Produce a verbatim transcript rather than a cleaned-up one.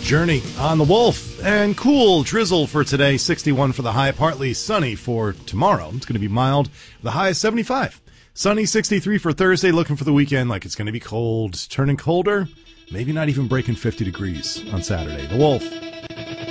Journey on the Wolf. And cool drizzle for today, sixty-one for the high, partly sunny for tomorrow. It's going to be mild, the high is seventy-five. Sunny, sixty-three for Thursday, looking for the weekend like it's going to be cold, turning colder, maybe not even breaking fifty degrees on Saturday. The Wolf.